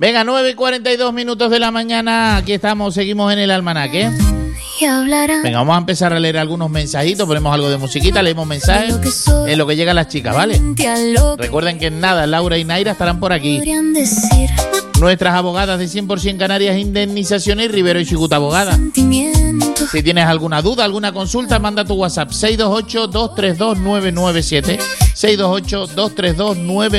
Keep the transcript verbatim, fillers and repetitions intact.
Venga, nueve y cuarenta y dos minutos de la mañana. Aquí estamos, seguimos en el almanaque. Venga, vamos a empezar a leer algunos mensajitos. Ponemos algo de musiquita, leemos mensajes en lo que llegan las chicas, ¿vale? Recuerden que en nada, Laura y Naira estarán por aquí. Nuestras abogadas de cien por ciento Canarias Indemnizaciones y Rivero y Chiguta Abogada. Si tienes alguna duda, alguna consulta, manda tu WhatsApp seis dos ocho, dos tres dos, nueve nueve siete. seis dos ocho, dos tres dos, nueve nueve siete.